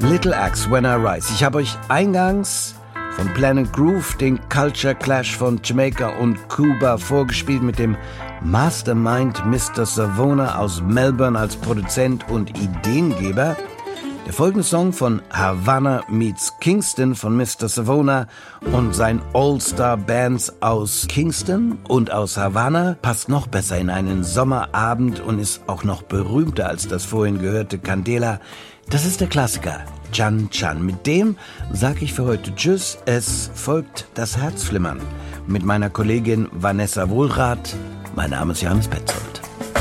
Little Axe, When I Rise. Ich habe euch eingangs von Planet Groove den Culture Clash von Jamaika und Kuba vorgespielt mit dem Mastermind Mr. Savona aus Melbourne als Produzent und Ideengeber. Der folgende Song von Havana meets Kingston von Mr. Savona und sein All-Star-Bands aus Kingston und aus Havana passt noch besser in einen Sommerabend und ist auch noch berühmter als das vorhin gehörte Candela. Das ist der Klassiker Chan Chan. Mit dem sage ich für heute Tschüss. Es folgt das Herzflimmern mit meiner Kollegin Vanessa Wohlrath. Mein Name ist Johannes Petzold.